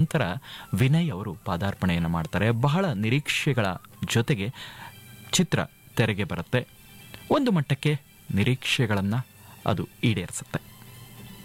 ನಂತರ ವಿನಯ್ ಅವರು ಪಾದಾರ್ಪಣೆಯನ್ನು ಮಾಡ್ತಾರೆ. ಬಹಳ ನಿರೀಕ್ಷೆಗಳ ಜೊತೆಗೆ ಚಿತ್ರ ತೆರೆಗೆ ಬರುತ್ತೆ. ಒಂದು ಮಟ್ಟಕ್ಕೆ ನಿರೀಕ್ಷೆಗಳನ್ನು ಅದು ಈಡೇರಿಸುತ್ತೆ.